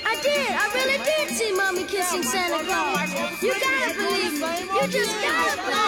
I did. I really did see Mommy kissing Santa Claus. You gotta believe me. You just gotta believe me.